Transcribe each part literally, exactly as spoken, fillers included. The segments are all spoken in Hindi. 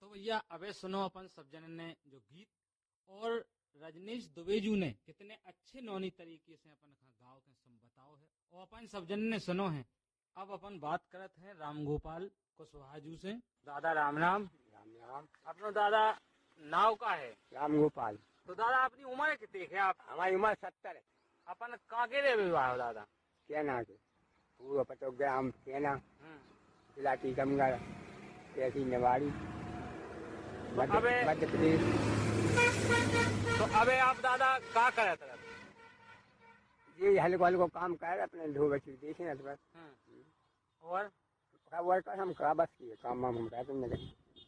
तो भैया अबे सुनो अपन सब जन ने जो गीत और रजनीश दुबेजू ने कितने अच्छे नौनी तरीके से अपन गाँव के सम बताओ है और अपन सब जन ने सुनो है। अब अपन बात करत हैं राम गोपाल कुशवाहाजू से। दादा राम राम। राम राम। अपनो दादा नाव का है राम गोपाल। तो दादा अपनी उम्र कितनी है? आप हमारी उम्र सत्तर है। अपन कहाँ के रे विवाह हो दादा? केना के पूर्व पतो ग्राम केना जिला टीकमगढ़ तहसील नेवाड़ी मध्य अबे- मध्य प्रदेश। तो अबे आप दादा का करे थे? ये हल्को हल्को काम कर अपने ढो बच्ची देखे ना तो बस और वर्क हम करा बस किए काम वाम हम करते नहीं।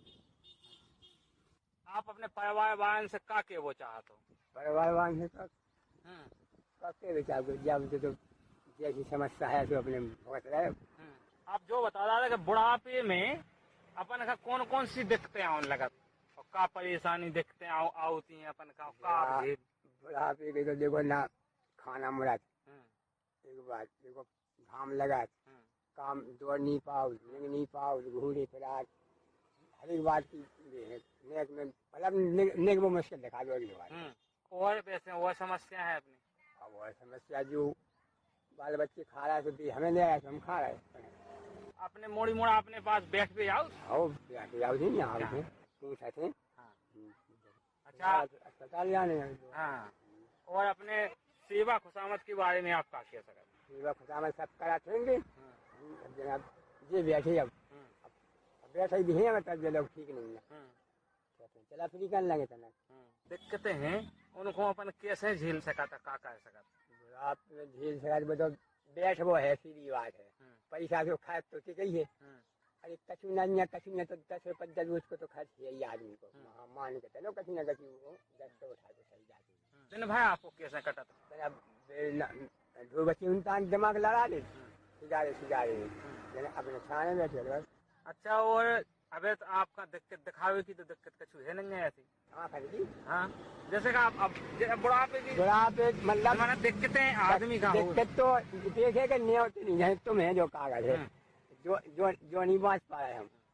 आप अपने परिवार वालन से का के वो चाहत हो? परिवार वाले से कब करते विचार को जब तो जैसी समस्या है तो अपने भुगत रहे। आप जो बता रहा था कि बुढ़ापे में अपन का कौन कौन सी दिक्कतें आने लगत और का परेशानी दिक्कतें आउ आती हैं अपन का, का आप झेल? बुढ़ापे के तो देखो ना खाना मुराद एक बात देखो घाम लगा काम दौड़ नहीं पाओ निग नहीं पाओ घूरे फिरार हर एक बात की नेक में मतलब निग, निग वो मुश्किल दिखा दो अगली बात। और वैसे और समस्या है अपनी? अब वह समस्या जो बाल बच्चे खा रहा है तो हमें ले आया तो हम खा रहे हैं। अपने मोड़ी मोड़ा अपने पास बैठ पे आओ। आओ आओ नहीं यहाँ पे पूछा थे। अच्छा अस्पताल जाने हाँ। और अपने सेवा खुशामद के बारे में आप क्या कह सकते? सेवा खुशामद सब करा देंगे जनाब ये बैठे अब बैठे भी हैं मतलब ये लोग ठीक नहीं है चला फ्री करने लगे तना दिक्कतें हैं उनको अपन कैसे झेल सका था का कर सका? आप झील सका तो बैठ वो है सीधी बात है पैसा जो खाए तो ठीक ही है। अरे कछु ना नहीं कछु ना तो दस रुपये दस उसको तो खर्च है ही आदमी को मान के चलो कछु ना कछु वो दस तो उठा के सही जाती है। दिन भाई आपको कैसे कटा था? दो बच्चे उनतान दिमाग लड़ा ले सिगारे सिगारे अपने छाने बैठे बस। अच्छा और अबे तो आपका दिक्कत दिखावे की तो दिक्कत कछु है नहीं है ऐसी? हाँ खरीदी हाँ जैसे कि आप अब बुढ़ापे की बुढ़ापे मतलब मैंने दिक्कतें आदमी का हो दिक्कत तो देखे कि नहीं होती नहीं है तुम है जो कागज है जो जो जो नहीं बांच पा रहे हम